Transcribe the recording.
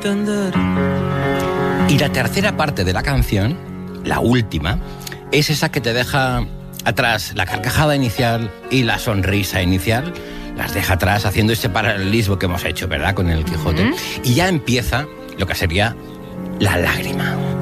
Y la tercera parte de la canción, la última, es esa que te deja atrás la carcajada inicial y la sonrisa inicial. Las deja atrás haciendo ese paralelismo que hemos hecho, ¿verdad?, con el Quijote. Y ya empieza lo que sería la lágrima.